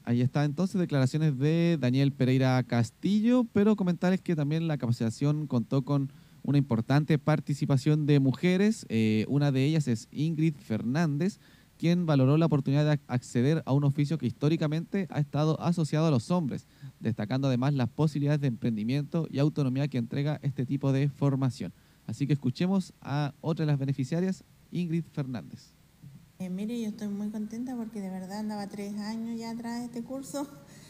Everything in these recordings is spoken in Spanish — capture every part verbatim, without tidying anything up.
Ahí está entonces declaraciones de Daniel Pereira Castillo, pero comentarles que también la capacitación contó con una importante participación de mujeres. Eh, una de ellas es Ingrid Fernández, quien valoró la oportunidad de acceder a un oficio que históricamente ha estado asociado a los hombres, destacando además las posibilidades de emprendimiento y autonomía que entrega este tipo de formación. Así que escuchemos a otra de las beneficiarias, Ingrid Fernández. Eh, mire, yo estoy muy contenta porque de verdad andaba tres años ya atrás de este curso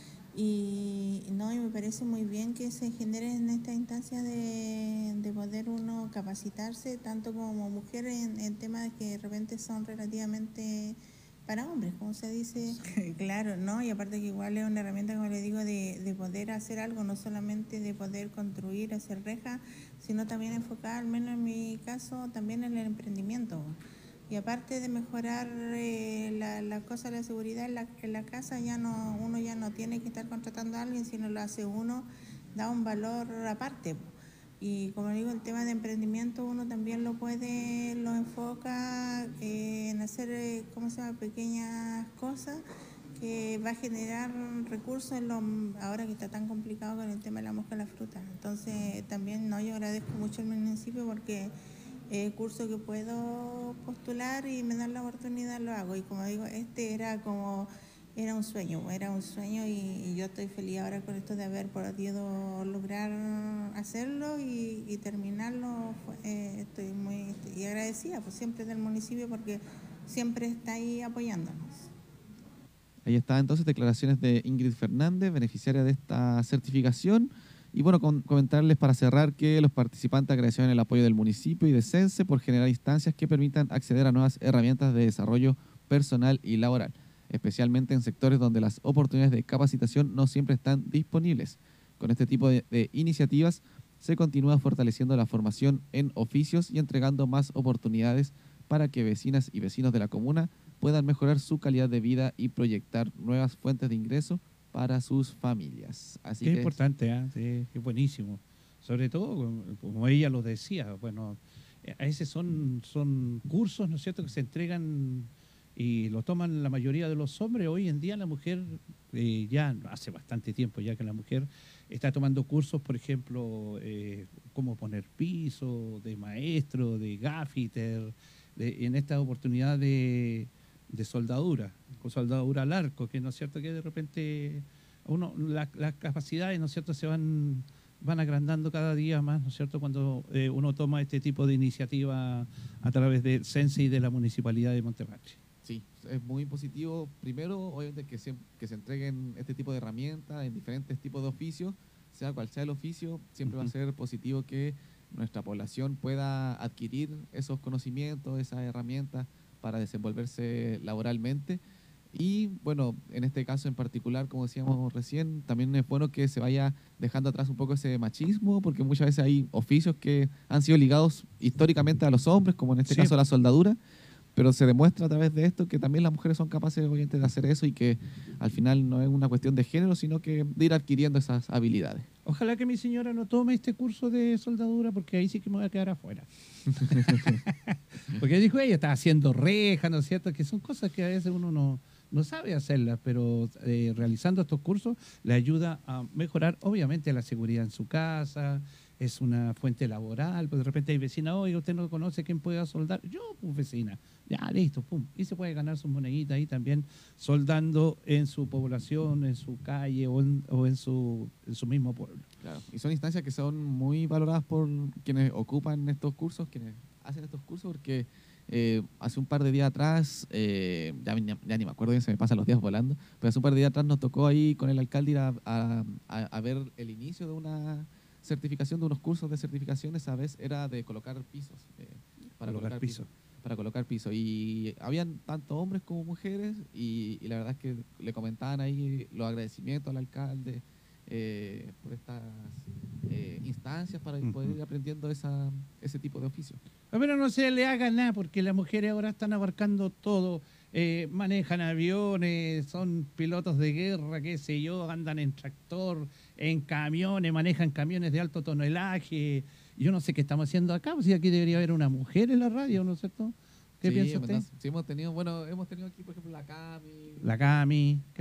y no, y me parece muy bien que se genere en esta instancia de, de poder uno capacitarse, tanto como mujer en, en temas que de repente son relativamente para hombres, como se dice, claro, ¿no? Y aparte que igual es una herramienta, como le digo, de, de poder hacer algo, no solamente de poder construir, hacer rejas, sino también enfocar, al menos en mi caso, también en el emprendimiento. Y aparte de mejorar eh, la, la cosa de la seguridad en la, en la casa, ya no, uno ya no tiene que estar contratando a alguien, sino lo hace uno, da un valor aparte. Y como digo, el tema de emprendimiento uno también lo puede, lo enfoca eh, en hacer, eh, ¿cómo se llama?, pequeñas cosas que va a generar recursos en lo, ahora que está tan complicado con el tema de la mosca y la fruta. Entonces también no, yo agradezco mucho al municipio porque eh, curso que puedo postular y me dan la oportunidad, lo hago. Y como digo, este era como, era un sueño, era un sueño y, y yo estoy feliz ahora con esto de haber podido lograr hacerlo y, y terminarlo. Eh, estoy muy y agradecida pues siempre del municipio porque siempre está ahí apoyándonos. Ahí está entonces declaraciones de Ingrid Fernández, beneficiaria de esta certificación. Y bueno, con, comentarles para cerrar que los participantes agradecieron el apoyo del municipio y de Sense por generar instancias que permitan acceder a nuevas herramientas de desarrollo personal y laboral, especialmente en sectores donde las oportunidades de capacitación no siempre están disponibles. Con este tipo de, de iniciativas se continúa fortaleciendo la formación en oficios y entregando más oportunidades para que vecinas y vecinos de la comuna puedan mejorar su calidad de vida y proyectar nuevas fuentes de ingreso para sus familias. Así Qué que importante, ¿eh? Sí, qué buenísimo. Sobre todo, como- como ella lo decía, bueno, eh, a veces son, son cursos, ¿no es cierto?, que se entregan y lo toman la mayoría de los hombres. Hoy en día la mujer, eh, ya hace bastante tiempo ya que la mujer está tomando cursos, por ejemplo, eh, cómo poner piso, de maestro, de gaffiter, de, en esta oportunidad de, de soldadura, con soldadura al arco, que no es cierto que de repente uno, la, las capacidades, ¿no es cierto?, se van, van agrandando cada día más, ¿no es cierto?, cuando eh, uno toma este tipo de iniciativa a través del Sense y de la Municipalidad de Montepachi. sí, es muy positivo. Primero, obviamente, que se, que se entreguen este tipo de herramientas en diferentes tipos de oficios, sea cual sea el oficio, siempre va a Uh-huh. ser positivo que nuestra población pueda adquirir esos conocimientos, esas herramientas para desenvolverse laboralmente. Y bueno, en este caso en particular, como decíamos recién, también es bueno que se vaya dejando atrás un poco ese machismo, porque muchas veces hay oficios que han sido ligados históricamente a los hombres, como en este Sí, caso la soldadura, pero se demuestra a través de esto que también las mujeres son capaces, obviamente, de hacer eso y que al final no es una cuestión de género, sino que de ir adquiriendo esas habilidades. ojalá que mi señora no tome este curso de soldadura porque ahí sí que me voy a quedar afuera. Porque dijo ella, está haciendo rejas, ¿no es cierto? Que son cosas que a veces uno no, no sabe hacerlas, pero eh, realizando estos cursos le ayuda a mejorar, obviamente, la seguridad en su casa, es una fuente laboral, pues de repente hay vecina, oye, usted no conoce quién pueda soldar. Yo, pues vecina, ya listo, pum. Y se puede ganar sus moneditas ahí también soldando en su población, en su calle o en, o en, su, en su mismo pueblo. Claro, y son instancias que son muy valoradas por quienes ocupan estos cursos, quienes hacen estos cursos, porque eh, hace un par de días atrás, eh, ya, ya ni me acuerdo bien, se me pasan los días volando, pero hace un par de días atrás nos tocó ahí con el alcalde ir a, a, a ver el inicio de una certificación, de unos cursos de certificación. Esa vez era de colocar pisos, eh, para Colocar colocar piso. pisos. Para colocar piso. Y habían tanto hombres como mujeres, y, y la verdad es que le comentaban ahí los agradecimientos al alcalde eh, por estas eh, instancias para poder Uh-huh. ir aprendiendo esa, ese tipo de oficio. Pero no se le haga nada porque las mujeres ahora están abarcando todo. Eh, manejan aviones, son pilotos de guerra, qué sé yo, andan en tractor, en camiones, manejan camiones de alto tonelaje. Yo no sé qué estamos haciendo acá, pues si aquí debería haber una mujer en la radio, ¿no es cierto? ¿Qué Sí, piensa en verdad, usted? sí hemos tenido, bueno, hemos tenido aquí, por ejemplo, la Cami, La eh, Cami.